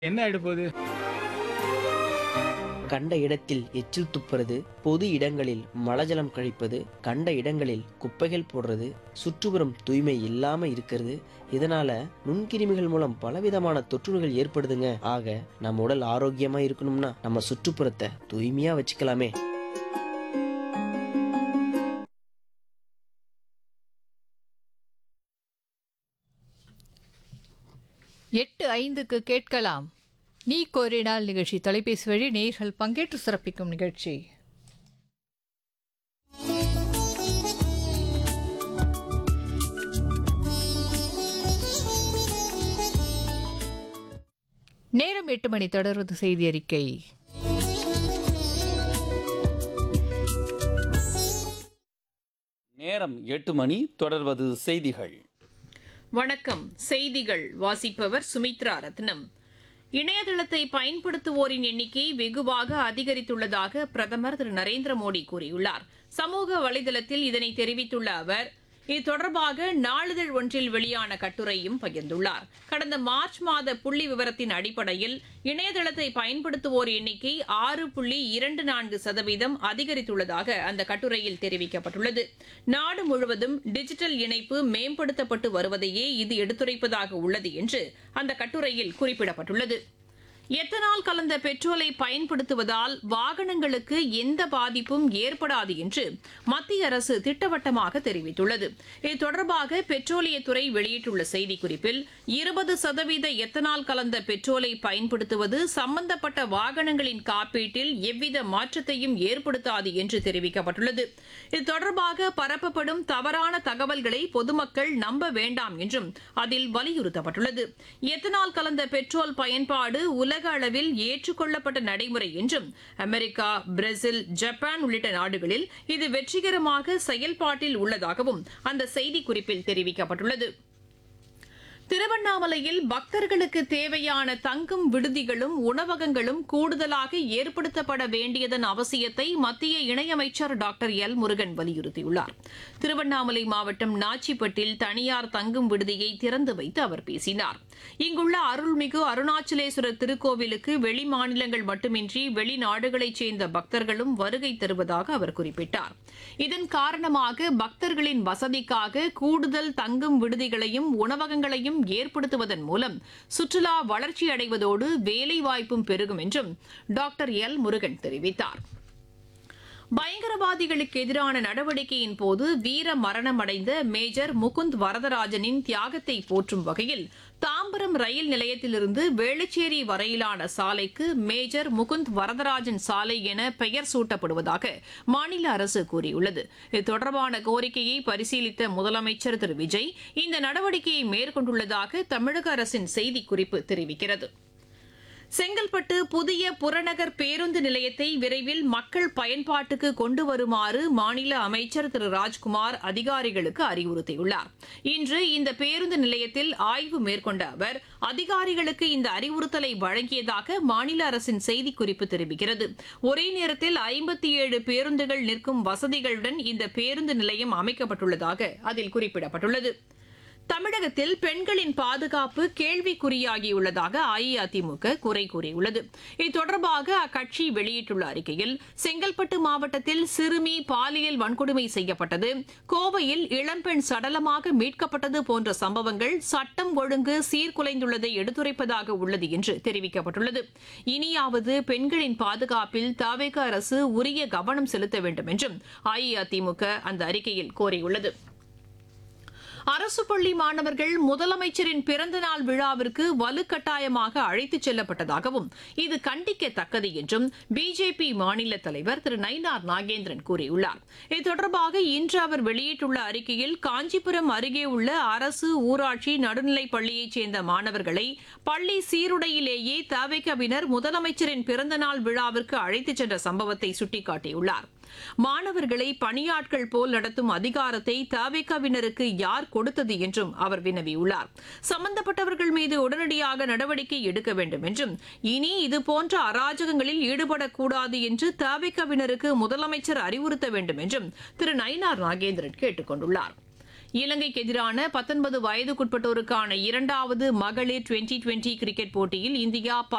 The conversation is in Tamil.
என்ன ஆயிட போகுது? கண்ட இடத்தில் எச்சில் துப்புறது, பொது இடங்களில் மலஜலம் கழிப்பது, கண்ட இடங்களில் குப்பைகள் போடுறது, சுற்றுப்புறம் தூய்மை இல்லாம இருக்கிறது. இதனால நுண்கிருமிகள் மூலம் பலவிதமான தொற்றுநோய்கள் ஏற்படுதுங்க. ஆக நம்ம உடல் ஆரோக்கியமா இருக்கணும்னா நம்ம சுற்றுப்புறத்தை தூய்மையா வச்சுக்கலாமே. எட்டு ஐந்துக்கு கேட்கலாம் நீ கோரினால் நிகழ்ச்சி. தொலைபேசி வழி நேயர்கள் பங்கேற்று சிறப்பிக்கும் நிகழ்ச்சி. நேரம் 8 மணி. தொடர்வது செய்தி அறிக்கை. நேரம் 8 மணி. தொடர்வது செய்திகள். வணக்கம். செய்திகள் வாசிப்பவர் சுமித்ரா ரத்னம். இணையதளத்தை பயன்படுத்துவோரின் எண்ணிக்கை வெகுவாக அதிகரித்துள்ளதாக பிரதமர் திரு நரேந்திர மோடி கூறியுள்ளார். சமூக வலைதளத்தில் இதனை தெரிவித்துள்ள அவர் இது தொடர்பாக நாளிதழ் ஒன்றில் வெளியான கட்டுரையும் பகிர்ந்துள்ளார். கடந்த மார்ச் மாத புள்ளி விவரத்தின் அடிப்படையில் இணையதளத்தை பயன்படுத்துவோர் எண்ணிக்கை 6.24% அதிகரித்துள்ளதாக அந்த கட்டுரையில் தெரிவிக்கப்பட்டுள்ளது. நாடு முழுவதும் டிஜிட்டல் இணைப்பு மேம்படுத்தப்பட்டு வருவதையே இது எடுத்துரைப்பதாக உள்ளது என்று அந்த கட்டுரையில் குறிப்பிடப்பட்டுள்ளது. எத்தனால் கலந்த பெட்ரோலை பயன்படுத்துவதால் வாகனங்களுக்கு எந்த பாதிப்பும் ஏற்படாது என்று மத்திய அரசு திட்டவட்டமாக தெரிவித்துள்ளது. இது தொடர்பாக பெட்ரோலியத்துறை வெளியிட்டுள்ள செய்திக்குறிப்பில் 20% எத்தனால் கலந்த பெட்ரோலை பயன்படுத்துவது சம்பந்தப்பட்ட வாகனங்களின் காப்பீட்டில் எவ்வித மாற்றத்தையும் ஏற்படுத்தாது என்று தெரிவிக்கப்பட்டுள்ளது. இது தொடர்பாக பரப்பப்படும் தவறான தகவல்களை பொதுமக்கள் நம்ப வேண்டாம் என்றும் அதில் வலியுறுத்தப்பட்டுள்ளது. எத்தனால் கலந்த பெட்ரோல் பயன்பாடு உலக அளவில் ஏற்றுக்கொள்ளப்பட்ட நடைமுறை என்றும் அமெரிக்கா, பிரேசில், ஜப்பான் உள்ளிட்ட நாடுகளில் இது வெற்றிகரமாக செயல்பாட்டில் உள்ளதாகவும் அந்த செய்திக்குறிப்பில் தெரிவிக்கப்பட்டுள்ளது. திருவண்ணாமலையில் பக்தர்களுக்கு தேவையான தங்கும் விடுதிகளும் உணவகங்களும் கூடுதலாக ஏற்படுத்தப்பட வேண்டியதன் அவசியத்தை மத்திய இணையமைச்சர் டாக்டர் எல் முருகன் வலியுறுத்தியுள்ளார். திருவண்ணாமலை மாவட்டம் நாச்சிப்பட்டில் தனியார் தங்கும் விடுதியை திறந்து வைத்து அவர் பேசினார். இங்குள்ள அருள்மிகு அருணாச்சலேஸ்வரர் திருக்கோவிலுக்கு வெளி மாநிலங்கள் மட்டுமின்றி வெளிநாடுகளைச் சேர்ந்த பக்தர்களும் வருகை தருவதாக அவர் குறிப்பிட்டார். இதன் காரணமாக பக்தர்களின் வசதிக்காக கூடுதல் தங்கும் விடுதிகளையும் உணவகங்களையும் ஏற்படுத்துவதன் மூலம் சுற்றுலா வளர்ச்சியடைவதோடு வேலைவாய்ப்பும் பெருகும் என்றும் டாக்டர் எல் முருகன் தெரிவித்தார். பயங்கரவாதிகளுக்கு எதிரான நடவடிக்கையின் போது வீர மரணமடைந்த மேஜர் முகுந்த் வரதராஜனின் தியாகத்தை போற்றும் வகையில் தாம்பரம் ரயில் நிலையத்திலிருந்து வேளச்சேரி வரையிலான சாலைக்கு மேஜர் முகுந்த் வரதராஜன் சாலை என பெயர் சூட்டப்படுவதாக மாநில அரசு கூறியுள்ளது. இது தொடர்பான கோரிக்கையை பரிசீலித்த முதலமைச்சர் திரு விஜய் இந்த நடவடிக்கையை மேற்கொண்டுள்ளதாக தமிழக அரசின் செய்திக்குறிப்பு தெரிவிக்கிறது. செங்கல்பட்டு புதிய புறநகர் பேருந்து நிலையத்தை விரைவில் மக்கள் பயன்பாட்டுக்கு கொண்டு வருமாறு மாநில அமைச்சர் திரு ராஜ்குமார் அதிகாரிகளுக்கு அறிவுறுத்தியுள்ளார். இன்று இந்த பேருந்து நிலையத்தில் ஆய்வு மேற்கொண்ட அவர் அதிகாரிகளுக்கு இந்த அறிவுறுத்தலை வழங்கியதாக மாநில அரசின் செய்திக்குறிப்பு தெரிவிக்கிறது. ஒரே நேரத்தில் 57 பேருந்துகள் நிற்கும் வசதிகளுடன் இந்த பேருந்து நிலையம் அமைக்கப்பட்டுள்ளதாக அதில் குறிப்பிடப்பட்டுள்ளது. தமிழகத்தில் பெண்களின் பாதுகாப்பு கேள்விக்குறியாகியுள்ளதாக அஇஅதிமுக குறை கூறியுள்ளது. இது தொடர்பாக அக்கட்சி வெளியிட்டுள்ள அறிக்கையில் செங்கல்பட்டு மாவட்டத்தில் சிறுமி பாலியல் வன்கொடுமை செய்யப்பட்டது, கோவையில் இளம்பெண் சடலமாக மீட்கப்பட்டது போன்ற சம்பவங்கள் சட்டம் ஒழுங்கு சீர்குலைந்துள்ளதை எடுத்துரைப்பதாக உள்ளது என்று தெரிவிக்கப்பட்டுள்ளது. இனியாவது பெண்களின் பாதுகாப்பில் தவேக அரசு உரிய கவனம் செலுத்த வேண்டும் என்றும் அஇஅதிமுக அந்த அறிக்கையில் கோரியுள்ளது. அரசு பள்ளி மாணவர்கள் முதலமைச்சரின் பிறந்தநாள் விழாவிற்கு வலுக்கட்டாயமாக அழைத்துச் செல்லப்பட்டதாகவும் இது கண்டிக்கத்தக்கது என்றும் பிஜேபி மாநில தலைவர் திரு நயினார் நாகேந்திரன் கூறியுள்ளார். இது தொடர்பாக இன்று அவர் வெளியிட்டுள்ள அறிக்கையில் காஞ்சிபுரம் அருகே உள்ள அரசு ஊராட்சி நடுநிலைப் பள்ளியைச் சேர்ந்த மாணவர்களை பள்ளி சீருடையிலேயே தவேகவினர் முதலமைச்சரின் பிறந்தநாள் விழாவிற்கு அழைத்துச் சென்ற சம்பவத்தை சுட்டிக்காட்டியுள்ளார். மாணவர்களை பணியாட்கள் போல் நடத்தும் அதிகாரத்தை தவேகவினருக்கு யார் கொடுத்தது என்றும் அவர் வினவியுள்ளார். சம்பந்தப்பட்டவர்கள் மீது உடனடியாக நடவடிக்கை எடுக்க வேண்டும் என்றும் இனி இதுபோன்ற அராஜகங்களில் ஈடுபடக்கூடாது என்று தவேகவினருக்கு முதலமைச்சர் அறிவுறுத்த வேண்டும் என்றும் திரு நயினார் நாகேந்திரன் கேட்டுக் கொண்டுள்ளார். இலங்கைக்கு எதிரான 19 வயதுக்குட்பட்டோருக்கான இரண்டாவது மகளிர் டுவெண்டி கிரிக்கெட் போட்டியில் இந்தியா